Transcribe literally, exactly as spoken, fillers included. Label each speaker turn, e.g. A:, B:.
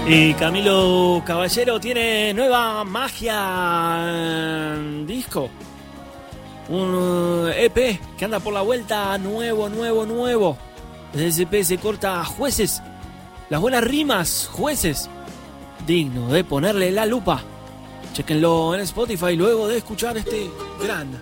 A: Y Camilo Caballero tiene nueva magia disco. Un E P que anda por la vuelta, nuevo, nuevo, nuevo. Desde ese E P se corta Jueces. Las buenas rimas, Jueces. Digno de ponerle la lupa. Chequenlo en Spotify luego de escuchar este gran